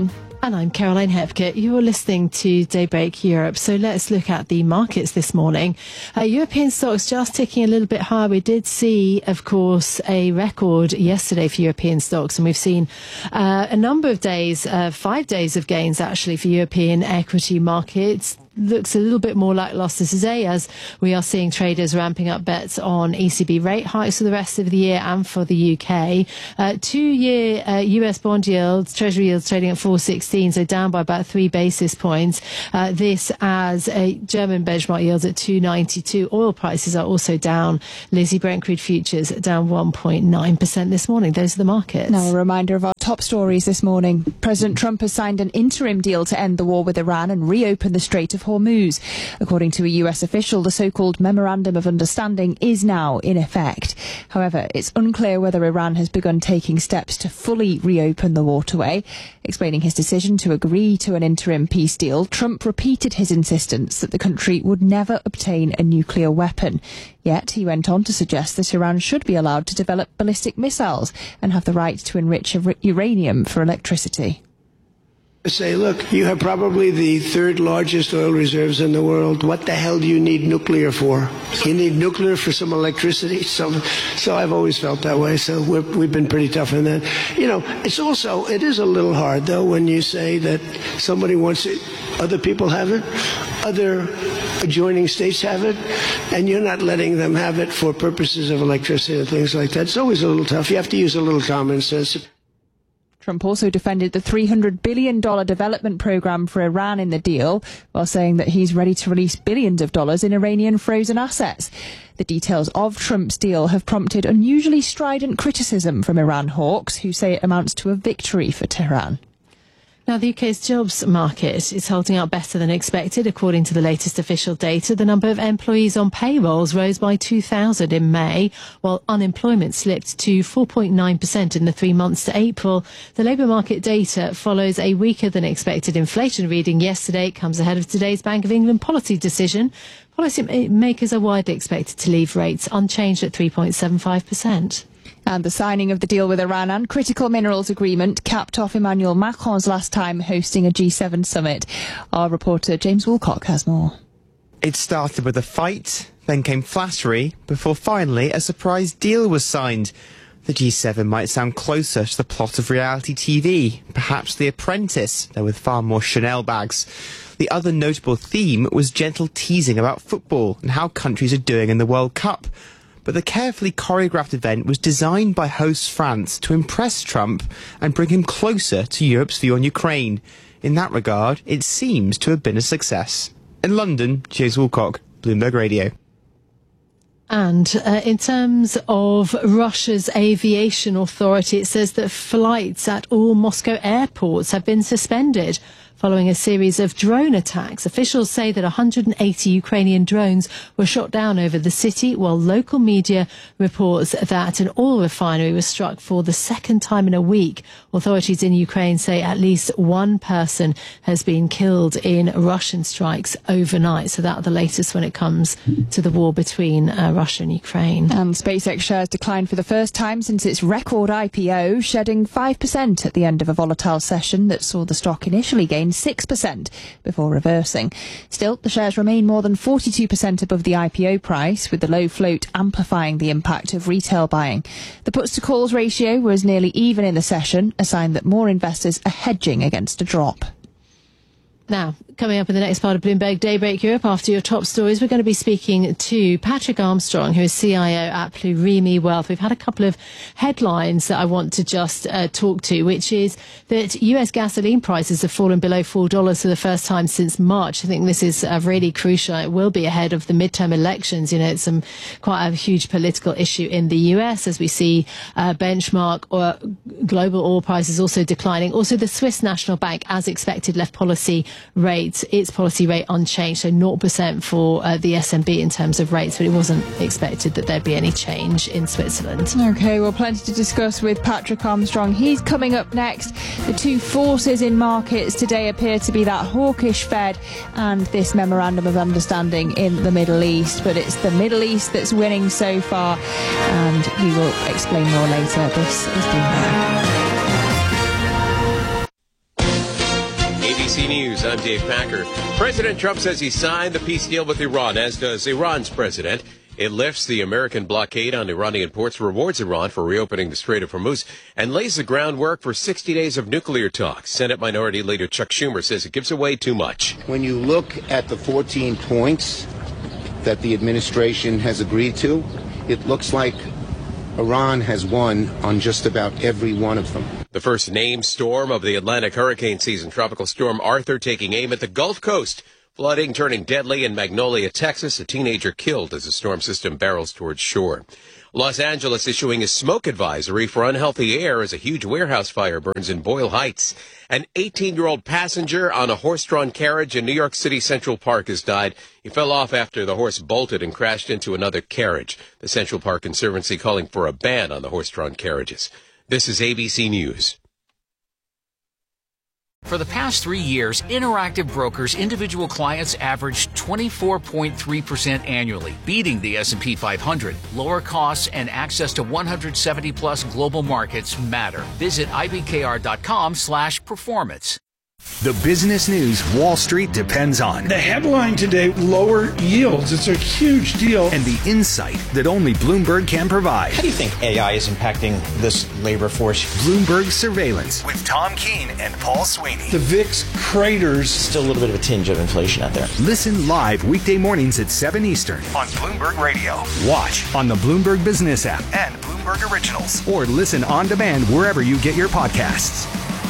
And I'm Caroline Hepker. You're listening to Daybreak Europe. So let's look at the markets this morning. Uh, European stocks just ticking a little bit higher. We did see, of course, a record yesterday for European stocks, and we've seen uh, a number of days, uh, five days of gains actually for European equity markets. Looks a little bit more lackluster today as we are seeing traders ramping up bets on E C B rate hikes for the rest of the year and for the U K. Uh, two-year uh, U S bond yields, Treasury yields trading at four sixteen, so down by about three basis points. Uh, this as a German benchmark yields at two ninety-two. Oil prices are also down. Lizzie, Brent crude futures down one point nine percent this morning. Those are the markets. Now a reminder of our top stories this morning. President Trump has signed an interim deal to end the war with Iran and reopen the Strait of Hormuz. According to a U S official, the so-called Memorandum of Understanding is now in effect. However, it's unclear whether Iran has begun taking steps to fully reopen the waterway. Explaining his decision to agree to an interim peace deal, Trump repeated his insistence that the country would never obtain a nuclear weapon. Yet he went on to suggest that Iran should be allowed to develop ballistic missiles and have the right to enrich uranium for electricity. Say, look, you have probably the third largest oil reserves in the world. What the hell do you need nuclear for? You need nuclear for some electricity. So, so I've always felt that way. So we're, we've been pretty tough on that. You know, it's also, it is a little hard, though, when you say that somebody wants it, other people have it, other adjoining states have it, and you're not letting them have it for purposes of electricity and things like that. It's always a little tough. You have to use a little common sense. Trump also defended the three hundred billion dollars development program for Iran in the deal, while saying that he's ready to release billions of dollars in Iranian frozen assets. The details of Trump's deal have prompted unusually strident criticism from Iran hawks, who say it amounts to a victory for Tehran. Now, the U K's jobs market is holding up better than expected. According to the latest official data, the number of employees on payrolls rose by two thousand in May, while unemployment slipped to four point nine percent in the three months to April. The labour market data follows a weaker than expected inflation reading yesterday. It comes ahead of today's Bank of England policy decision. Policymakers are widely expected to leave rates unchanged at three point seven five percent. And the signing of the deal with Iran and critical minerals agreement capped off Emmanuel Macron's last time hosting a G seven summit. Our reporter James Woolcock has more. It started with a fight, then came flattery, before finally a surprise deal was signed. The G seven might sound closer to the plot of reality T V, perhaps The Apprentice, though with far more Chanel bags. The other notable theme was gentle teasing about football and how countries are doing in the World Cup. But the carefully choreographed event was designed by host France to impress Trump and bring him closer to Europe's view on Ukraine. In that regard, it seems to have been a success. In London, James Woolcock, Bloomberg Radio. And uh, in terms of Russia's aviation authority, it says that flights at all Moscow airports have been suspended following a series of drone attacks. Officials say that one hundred eighty Ukrainian drones were shot down over the city, while local media reports that an oil refinery was struck for the second time in a week. Authorities in Ukraine say at least one person has been killed in Russian strikes overnight. So that's the latest when it comes to the war between uh, Russia and Ukraine. And SpaceX shares declined for the first time since its record I P O, shedding five percent at the end of a volatile session that saw the stock initially gain six percent before reversing. Still, the shares remain more than forty-two percent above the I P O price, with the low float amplifying the impact of retail buying. The puts to calls ratio was nearly even in the session, a sign that more investors are hedging against a drop. Now, coming up in the next part of Bloomberg Daybreak Europe, after your top stories, we're going to be speaking to Patrick Armstrong, who is C I O at Plurimi Wealth. We've had a couple of headlines that I want to just uh, talk to, which is that U S gasoline prices have fallen below four dollars for the first time since March. I think this is uh, really crucial. It will be ahead of the midterm elections. You know, it's some quite a huge political issue in the U S as we see uh, benchmark or global oil prices also declining. Also, the Swiss National Bank, as expected, left policy rate, its policy rate unchanged, so zero percent for uh, the S N B in terms of rates, but it wasn't expected that there'd be any change in Switzerland. OK, well, plenty to discuss with Patrick Armstrong. He's coming up next. The two forces in markets today appear to be that hawkish Fed and this memorandum of understanding in the Middle East, but it's the Middle East that's winning so far, and we will explain more later. This is Bloomberg. News. I'm Dave Packer. President Trump says he signed the peace deal with Iran, as does Iran's president. It lifts the American blockade on Iranian ports, rewards Iran for reopening the Strait of Hormuz, and lays the groundwork for sixty days of nuclear talks. Senate Minority Leader Chuck Schumer says it gives away too much. When you look at the fourteen points that the administration has agreed to, it looks like Iran has won on just about every one of them. The first named storm of the Atlantic hurricane season, Tropical Storm Arthur, taking aim at the Gulf Coast. Flooding turning deadly in Magnolia, Texas. A teenager killed as the storm system barrels towards shore. Los Angeles issuing a smoke advisory for unhealthy air as a huge warehouse fire burns in Boyle Heights. An eighteen-year-old passenger on a horse-drawn carriage in New York City Central Park has died. He fell off after the horse bolted and crashed into another carriage. The Central Park Conservancy calling for a ban on the horse-drawn carriages. This is A B C News. For the past three years, Interactive Brokers individual clients averaged twenty-four point three percent annually, beating the S and P five hundred. Lower costs and access to one hundred seventy plus global markets matter. Visit I B K R dot com slash performance. The business news Wall Street depends on. The headline today, lower yields. It's a huge deal. And the insight that only Bloomberg can provide. How do you think A I is impacting this labor force? Bloomberg Surveillance with Tom Keene and Paul Sweeney. The V I X craters. Still a little bit of a tinge of inflation out there. Listen live weekday mornings at seven Eastern on Bloomberg Radio. Watch on the Bloomberg Business app and Bloomberg Originals. Or listen on demand wherever you get your podcasts.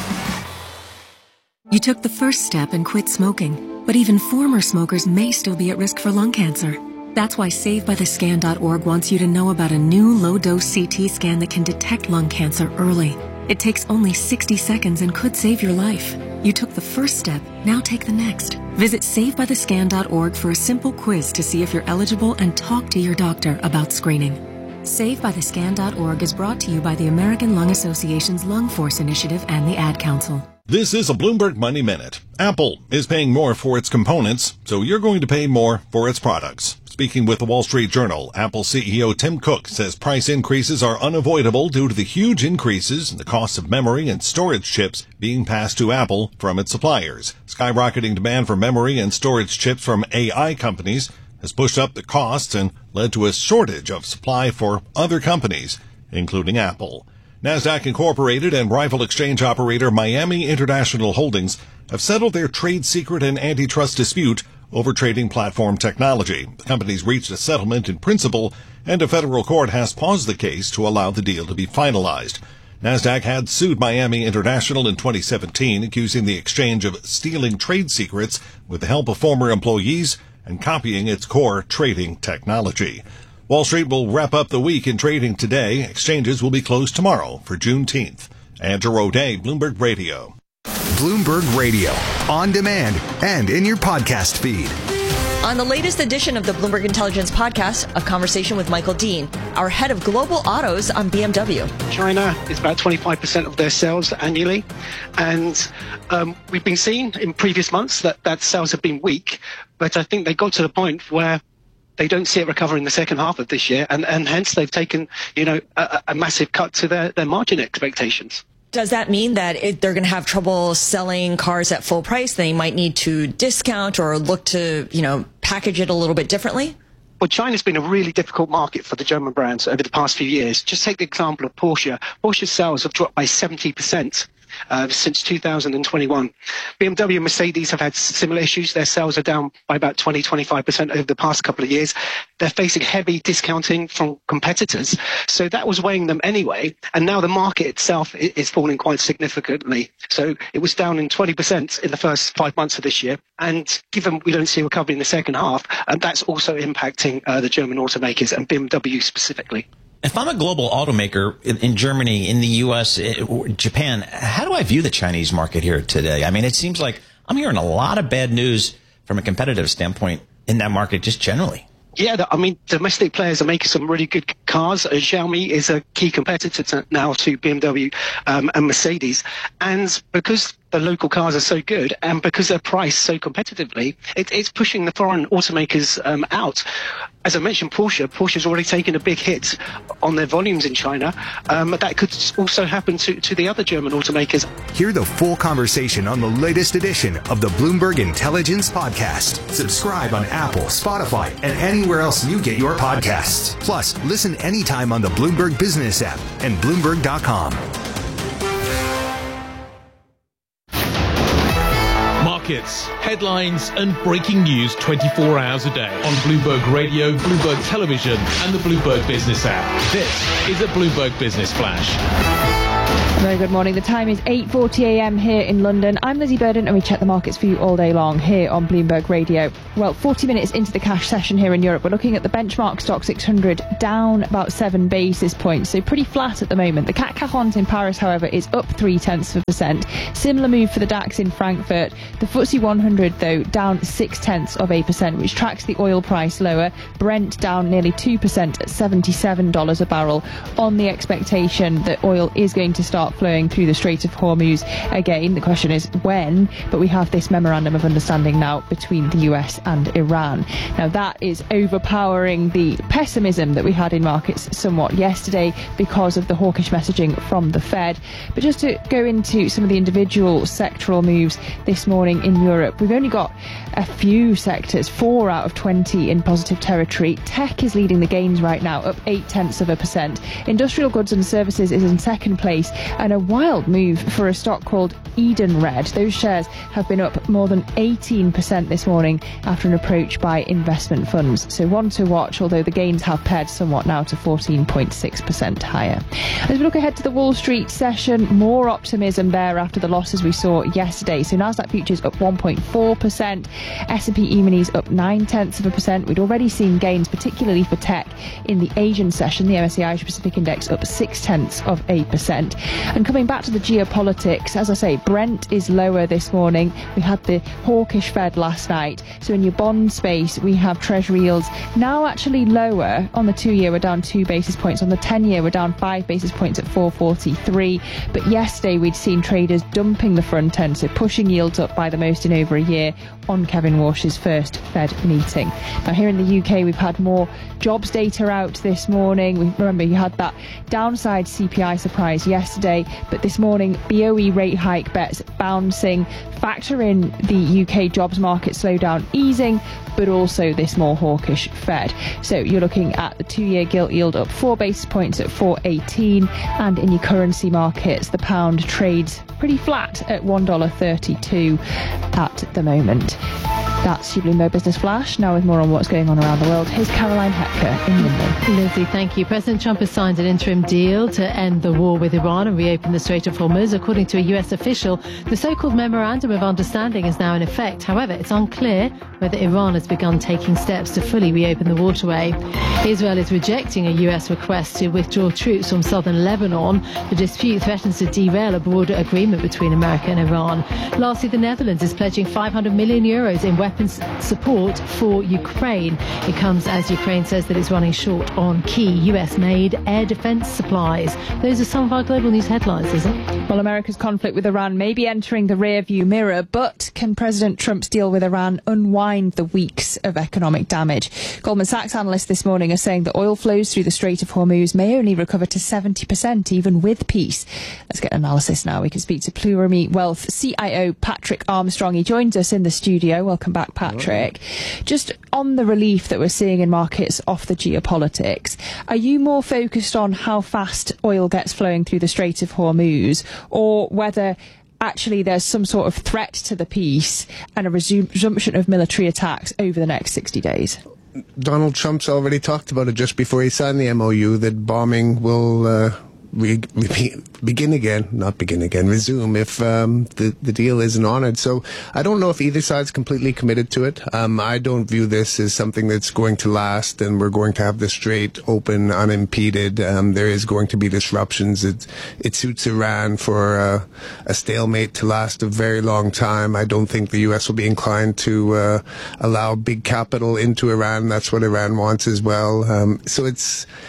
You took the first step and quit smoking, but even former smokers may still be at risk for lung cancer. That's why Save By The Scan dot org wants you to know about a new low-dose C T scan that can detect lung cancer early. It takes only sixty seconds and could save your life. You took the first step, now take the next. Visit Save By The Scan dot org for a simple quiz to see if you're eligible and talk to your doctor about screening. Save By The Scan dot org is brought to you by the American Lung Association's Lung Force Initiative and the Ad Council. This is a Bloomberg Money Minute. Apple is paying more for its components, so you're going to pay more for its products. Speaking with the Wall Street Journal, Apple C E O Tim Cook says price increases are unavoidable due to the huge increases in the cost of memory and storage chips being passed to Apple from its suppliers. Skyrocketing demand for memory and storage chips from A I companies has pushed up the costs and led to a shortage of supply for other companies, including Apple. NASDAQ Incorporated and rival exchange operator Miami International Holdings have settled their trade secret and antitrust dispute over trading platform technology. The companies reached a settlement in principle, and a federal court has paused the case to allow the deal to be finalized. NASDAQ had sued Miami International in twenty seventeen, accusing the exchange of stealing trade secrets with the help of former employees and copying its core trading technology. Wall Street will wrap up the week in trading today. Exchanges will be closed tomorrow for Juneteenth. Andrew O'Day, Bloomberg Radio. Bloomberg Radio, on demand and in your podcast feed. On the latest edition of the Bloomberg Intelligence Podcast, a conversation with Michael Dean, our head of global autos on B M W. China is about twenty-five percent of their sales annually. And um, we've been seeing in previous months that, that sales have been weak. But I think they got to the point where they don't see it recover in the second half of this year, and, and hence they've taken, you know, a, a massive cut to their, their margin expectations. Does that mean that it, they're going to have trouble selling cars at full price? They might need to discount or look to, you know, package it a little bit differently? Well, China's been a really difficult market for the German brands over the past few years. Just take the example of Porsche. Porsche's sales have dropped by seventy percent. Uh, since two thousand twenty-one. B M W and Mercedes have had similar issues. Their sales are down by about twenty to twenty-five percent over the past couple of years. They're facing heavy discounting from competitors. So that was weighing them anyway. And now the market itself is falling quite significantly. So it was down in twenty percent in the first five months of this year. And given we don't see a recovery in the second half, and that's also impacting uh, the German automakers and B M W specifically. If I'm a global automaker in, in Germany, in the U S, Japan, how do I view the Chinese market here today? I mean, it seems like I'm hearing a lot of bad news from a competitive standpoint in that market just generally. Yeah, I mean, domestic players are making some really good cars. Uh, Xiaomi is a key competitor to, now to B M W um, and Mercedes. And because the local cars are so good and because they're priced so competitively, it, it's pushing the foreign automakers um, out. as I mentioned, Porsche, Porsche's already taken a big hit on their volumes in China. Um, that could also happen to, to the other German automakers. Hear the full conversation on the latest edition of the Bloomberg Intelligence Podcast. Subscribe on Apple, Spotify, and anywhere else you get your podcasts. Plus, listen anytime on the Bloomberg Business app and Bloomberg dot com. Markets, headlines, and breaking news twenty-four hours a day on Bloomberg Radio, Bloomberg Television, and the Bloomberg Business app. This is a Bloomberg Business Flash. Very good morning. The time is eight forty a m here in London. I'm Lizzie Burden and we check the markets for you all day long here on Bloomberg Radio. Well, forty minutes into the cash session here in Europe, we're looking at the benchmark stock six hundred down about seven basis points, so pretty flat at the moment. The C A C quarante in Paris, however, is up three tenths of a percent. Similar move for the DAX in Frankfurt. The F T S E one hundred, though, down six tenths of a percent, which tracks the oil price lower. Brent down nearly two percent at seventy-seven dollars a barrel on the expectation that oil is going to start flowing through the Strait of Hormuz again. The question is when, but we have this memorandum of understanding now between the U S and Iran. Now that is overpowering the pessimism that we had in markets somewhat yesterday because of the hawkish messaging from the Fed. But just to go into some of the individual sectoral moves this morning in Europe, we've only got a few sectors, four out of twenty in positive territory. Tech is leading the gains right now, up eight tenths of a percent. Industrial goods and services is in second place, and a wild move for a stock called Edenred. Those shares have been up more than eighteen percent this morning after an approach by investment funds. So one to watch, although the gains have pared somewhat now to fourteen point six percent higher. As we look ahead to the Wall Street session, more optimism there after the losses we saw yesterday. So Nasdaq futures up one point four percent, S and P E-minis up nine tenths of a percent. We'd already seen gains, particularly for tech, in the Asian session. The M S C I Asia Pacific Index up six tenths of a percent. And coming back to the geopolitics, as I say, Brent is lower this morning. We had the hawkish Fed last night. So in your bond space, we have Treasury yields now actually lower. On the two-year, we're down two basis points. On the ten-year, we're down five basis points at four forty-three. But yesterday, we'd seen traders dumping the front end, so pushing yields up by the most in over a year on Kevin Walsh's first Fed meeting. Now, here in the U K, we've had more jobs data out this morning. We remember you had that downside C P I surprise yesterday, but this morning, B O E rate hike bets bouncing. Factor in the U K jobs market slowdown easing, but also this more hawkish Fed. So you're looking at the two-year gilt yield up four basis points at four eighteen, and in your currency markets, the pound trades pretty flat at one dollar thirty-two at the moment. That's your Bloomberg Business Flash. Now with more on what's going on around the world, here's Caroline Hepker in London. Lizzie, thank you. President Trump has signed an interim deal to end the war with Iran and reopen the Strait of Hormuz. According to a U S official, the so-called Memorandum of Understanding is now in effect. However, it's unclear whether Iran has begun taking steps to fully reopen the waterway. Israel is rejecting a U S request to withdraw troops from southern Lebanon. The dispute threatens to derail a broader agreement between America and Iran. Lastly, the Netherlands is pledging five hundred million euros in weapons support for Ukraine. It comes as Ukraine says that it's running short on key U S-made air defense supplies. Those are some of our global news headlines, isn't it? Well, America's conflict with Iran may be entering the rear-view mirror, but can President Trump's deal with Iran unwind the weeks of economic damage? Goldman Sachs analysts this morning are saying that oil flows through the Strait of Hormuz may only recover to seventy percent, even with peace. Let's get an analysis now. We can speak to Plurimi Wealth C I O Patrick Armstrong. He joins us in the studio. Welcome back, Patrick. Just on the relief that we're seeing in markets off the geopolitics, are you more focused on how fast oil gets flowing through the Strait of Hormuz, or whether actually there's some sort of threat to the peace and a resume, resumption of military attacks over the next sixty days? Donald Trump's already talked about it just before he signed the M O U, that bombing will uh, re- re- begin again, not begin again, resume if um, the, the deal isn't honored. So I don't know if either side's completely committed to it. Um, I don't view this as something that's going to last and we're going to have the strait open unimpeded. Um, there is going to be disruptions. It, it suits Iran for uh, a stalemate to last a very long time. I don't think the U S will be inclined to uh, allow big capital into Iran. That's what Iran wants as well. Um, so it's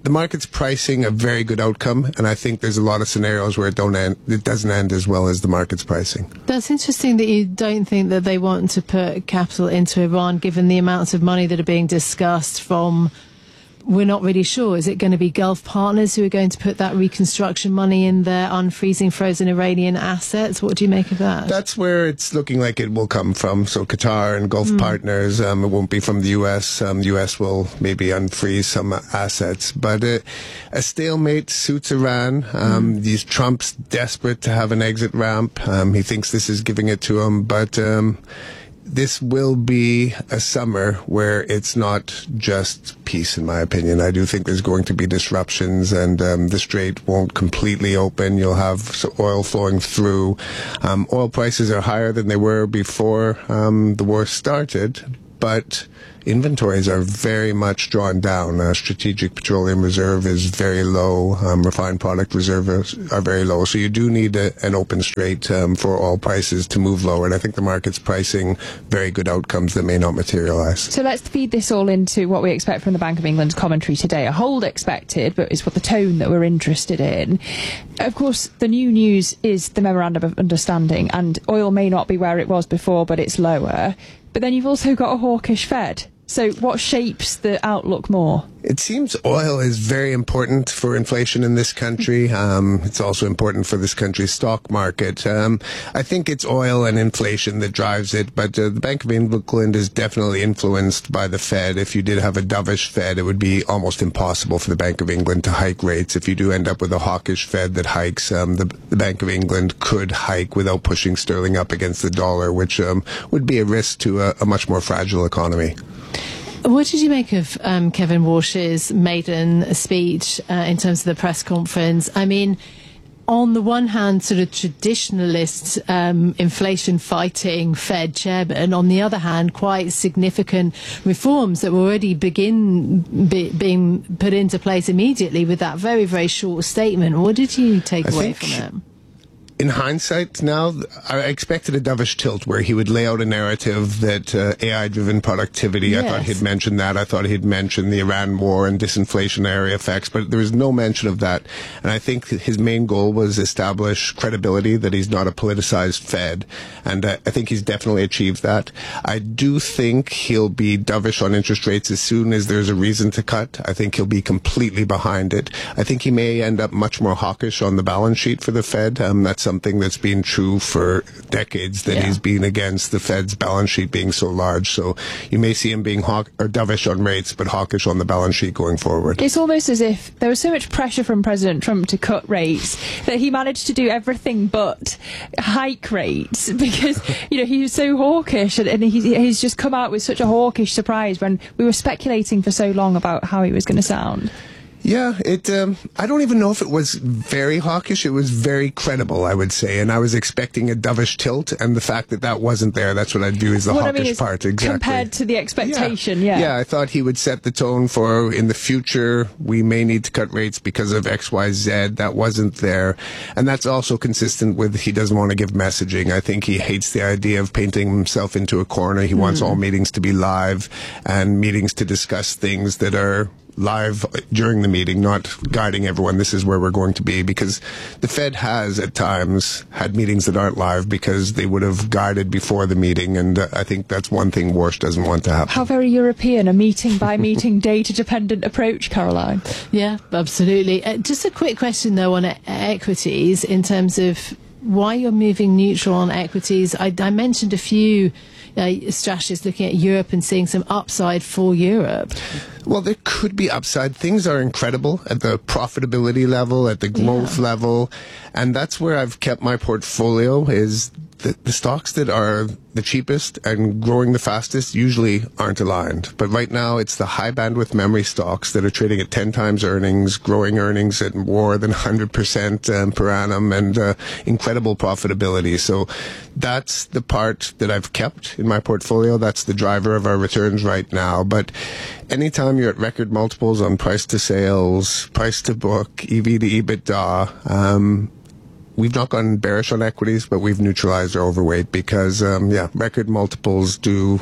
the market's pricing a very good outcome, and I think there's a lot of scenarios where it don't end, it doesn't end as well as the market's pricing. That's interesting that you don't think that they want to put capital into Iran, given the amounts of money that are being discussed from. We're not really sure. Is it going to be Gulf partners who are going to put that reconstruction money in their unfreezing frozen Iranian assets? What do you make of that? That's where it's looking like it will come from. So Qatar and Gulf mm. partners, um, it won't be from the U S. Um, the U S will maybe unfreeze some assets. But uh, a stalemate suits Iran. Um, mm. These Trump's desperate to have an exit ramp. Um, he thinks this is giving it to him. But um, this will be a summer where it's not just peace, in my opinion. I do think there's going to be disruptions, and um, the Strait won't completely open. You'll have oil flowing through. Um, oil prices are higher than they were before um, the war started, but inventories are very much drawn down. Uh, strategic petroleum reserve is very low. Um, refined product reserves are very low. So you do need a, an open strait um, for oil prices to move lower. And I think the market's pricing very good outcomes that may not materialize. So let's feed this all into what we expect from the Bank of England's commentary today. A hold expected, but it's what the tone that we're interested in. Of course, the new news is the Memorandum of Understanding, and oil may not be where it was before, but it's lower. But then you've also got a hawkish Fed. So what shapes the outlook more? It seems oil is very important for inflation in this country. Um, it's also important for this country's stock market. Um, I think it's oil and inflation that drives it, but uh, the Bank of England is definitely influenced by the Fed. If you did have a dovish Fed, it would be almost impossible for the Bank of England to hike rates. If you do end up with a hawkish Fed that hikes, um, the, the Bank of England could hike without pushing sterling up against the dollar, which um, would be a risk to a, a much more fragile economy. What did you make of um, Kevin Walsh's maiden speech uh, in terms of the press conference? I mean, on the one hand, sort of traditionalist um, inflation-fighting Fed chairman. On the other hand, quite significant reforms that were already begin be, being put into place immediately with that very, very short statement. What did you take I away think- from it? In hindsight now, I expected a dovish tilt where he would lay out a narrative that uh, A I-driven productivity, Yes. I thought he'd mentioned that. I thought he'd mentioned the Iran war and disinflationary effects, but there was no mention of that. And I think his main goal was establish credibility that he's not a politicized Fed. And uh, I think he's definitely achieved that. I do think he'll be dovish on interest rates as soon as there's a reason to cut. I think he'll be completely behind it. I think he may end up much more hawkish on the balance sheet for the Fed. Um, that's something that's been true for decades, that Yeah. he's been against the Fed's balance sheet being so large. So you may see him being hawk or dovish on rates, but hawkish on the balance sheet going forward. It's almost as if there was so much pressure from President Trump to cut rates that he managed to do everything but hike rates, because, you know, he was so hawkish, and, and he's, he's just come out with such a hawkish surprise when we were speculating for so long about how he was going to sound. Yeah, it. Um, I don't even know if it was very hawkish. It was very credible, I would say. And I was expecting a dovish tilt, and the fact that that wasn't there, that's what I'd view as the what hawkish I mean is part. Exactly. compared to the expectation, yeah. Yeah, I thought he would set the tone for, in the future, we may need to cut rates because of X, Y, Z. That wasn't there. And that's also consistent with he doesn't want to give messaging. I think he hates the idea of painting himself into a corner. He mm. wants all meetings to be live and meetings to discuss things that are live during the meeting, not guiding everyone, this is where we're going to be, because the Fed has at times had meetings that aren't live because they would have guided before the meeting, and uh, I think that's one thing Walsh doesn't want to happen. How very European, a meeting by meeting data dependent approach, Caroline. Yeah, absolutely. Uh, just a quick question though on e- equities in terms of why you're moving neutral on equities. I, I mentioned a few uh, strategists looking at Europe and seeing some upside for Europe. Well, there could be upside. Things are incredible at the profitability level, at the growth yeah. level, and that's where I've kept my portfolio, is the, the stocks that are the cheapest and growing the fastest usually aren't aligned. But right now, it's the high bandwidth memory stocks that are trading at ten times earnings, growing earnings at more than one hundred percent um, per annum, and uh, incredible profitability. So that's the part that I've kept in my portfolio. That's the driver of our returns right now. But anytime you're at record multiples on price to sales, price to book, E V to EBITDA, um, we've not gone bearish on equities, but we've neutralized our overweight because, um, yeah, record multiples do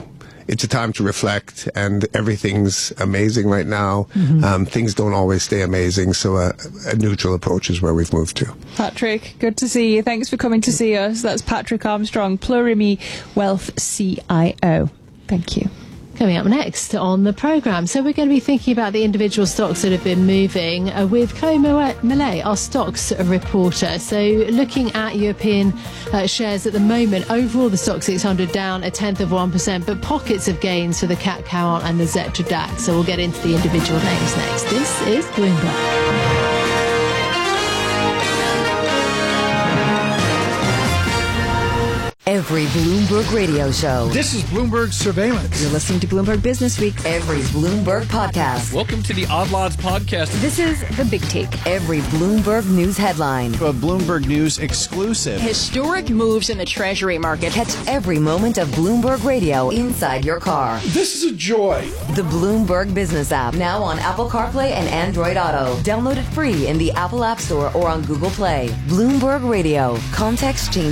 it's a time to reflect, and everything's amazing right now. Mhm. Um, things don't always stay amazing, so a, a neutral approach is where we've moved to. Patrick, good to see you. Thanks for coming to see us. That's Patrick Armstrong, Plurimi Wealth C I O. Thank you. Coming up next on the programme, so we're going to be thinking about the individual stocks that have been moving uh, with Chloe Millet, our stocks reporter. So looking at European uh, shares at the moment, overall the Stoxx six hundred down a tenth of one percent, but pockets of gains for the C A C Cowon and the Xetra DAX. So we'll get into the individual names next. This is Bloomberg. Every Bloomberg radio show. This is Bloomberg Surveillance. You're listening to Bloomberg Business Week. Every Bloomberg podcast. Welcome to the Odd Lots podcast. This is The Big Take. Every Bloomberg News headline. A Bloomberg News exclusive. Historic moves in the Treasury market. Catch every moment of Bloomberg Radio inside your car. This is a joy. The Bloomberg Business app. Now on Apple CarPlay and Android Auto. Download it free in the Apple App Store or on Google Play. Bloomberg Radio. Context change.